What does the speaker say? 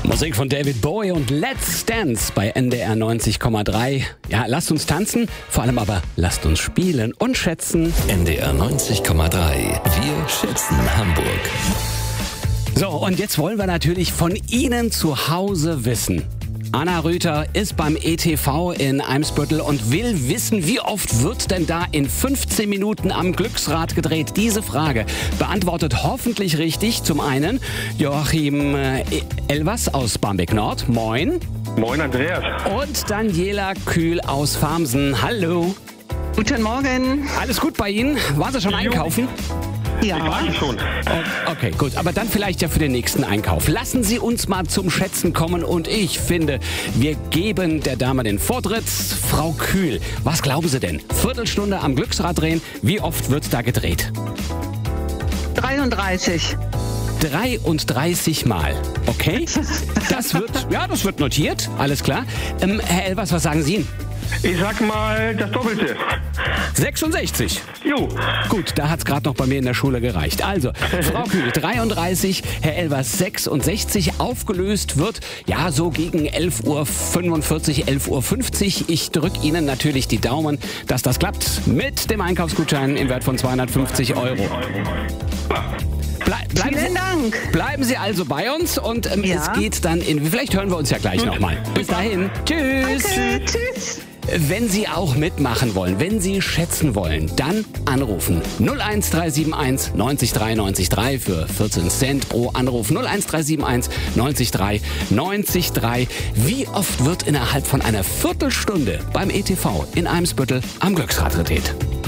Musik von David Bowie und Let's Dance bei NDR 90,3. Ja, lasst uns tanzen, vor allem aber lasst uns spielen und schätzen. NDR 90,3. Wir schätzen Hamburg. So, und jetzt wollen wir natürlich von Ihnen zu Hause wissen. Anna Rüther ist beim ETV in Eimsbüttel und will wissen, wie oft wird denn da in 15 Minuten am Glücksrad gedreht? Diese Frage beantwortet hoffentlich richtig zum einen Joachim Elvers aus Barmbek Nord. Moin. Moin Andreas. Und Daniela Kühl aus Farmsen. Hallo. Guten Morgen. Alles gut bei Ihnen? Waren Sie schon einkaufen? Ja. Ich weiß schon. Okay, gut. Aber dann vielleicht ja für den nächsten Einkauf. Lassen Sie uns mal zum Schätzen kommen und ich finde, wir geben der Dame den Vortritt. Frau Kühl, was glauben Sie denn? Viertelstunde am Glücksrad drehen, wie oft wird da gedreht? 33. 33 Mal. Okay? Das wird notiert. Alles klar. Herr Elvers, was sagen Sie? Ich sag mal das Doppelte. 66. Jo. Gut, da hat's gerade noch bei mir in der Schule gereicht. Also, Frau Kühl, 33, Herr Elvers 66. Aufgelöst wird, ja, so gegen 11.45 Uhr, 11.50 Uhr. Ich drücke Ihnen natürlich die Daumen, dass das klappt mit dem Einkaufsgutschein im Wert von 250 Euro. Vielen Dank. Bleiben Sie also bei uns und Ja. es geht dann vielleicht hören wir uns ja gleich nochmal. Bis dahin. Tschüss. Danke, tschüss. Wenn Sie auch mitmachen wollen, wenn Sie schätzen wollen, dann anrufen. 01371 90 3 90 3 für 14 Cent pro Anruf. 01371 90 3 90 3. Wie oft wird innerhalb von einer Viertelstunde beim ETV in Eimsbüttel am Glücksrad gedreht?